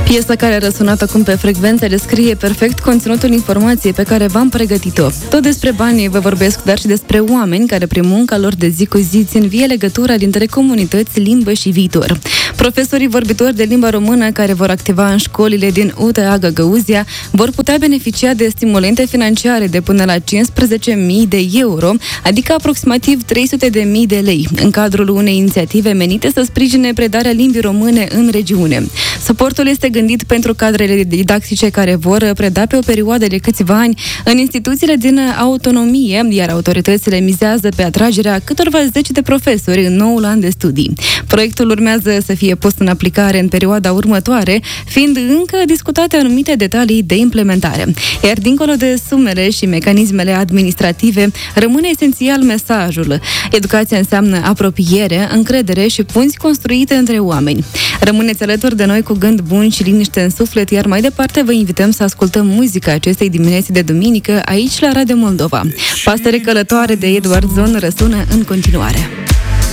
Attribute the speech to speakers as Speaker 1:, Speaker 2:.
Speaker 1: Piesa care a răsunat acum pe frecvență descrie perfect conținutul informației pe care v-am pregătit-o. Tot despre bani vă vorbesc, dar și despre oameni care prin munca lor de zi cu zi țin vie legătura dintre comunități, limbă și viitor. Profesorii vorbitori de limba română care vor activa în școlile din UTA Găgăuzia vor putea beneficia de stimulente financiare de până la 15.000 de euro, adică aproximativ 300.000 de lei, în cadrul unei inițiative menite să sprijine predarea limbii române în regiune. Suportul este gândit pentru cadrele didactice care vor preda pe o perioadă de câțiva ani în instituțiile din autonomie, iar autoritățile mizează pe atragerea câtorva zeci de profesori în noul an de studii. Proiectul urmează să fie pus în aplicare în perioada următoare, fiind încă discutate anumite detalii de implementare. Iar dincolo de sumele și mecanismele administrative, rămâne esențial mesajul. Educația înseamnă apropiere, încredere și punți construite între oameni. Rămâneți alături de noi cu gând bun și liniște în suflet, iar mai departe vă invităm să ascultăm muzica acestei dimineți de duminică aici la Radio Moldova. Pasăre călătoare de Eduard Zon răsună în continuare.